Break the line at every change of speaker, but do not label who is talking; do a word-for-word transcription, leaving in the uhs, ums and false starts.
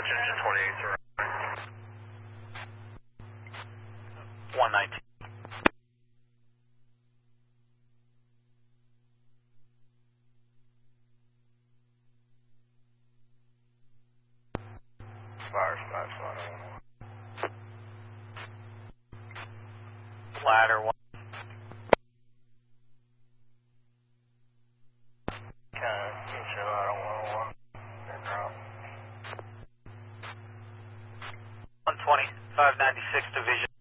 Watch engine twenty-eight to right.
one nineteen.
Fire five five.
Ladder one.
Okay, get you out on one oh one.
one twenty, five ninety-six Division.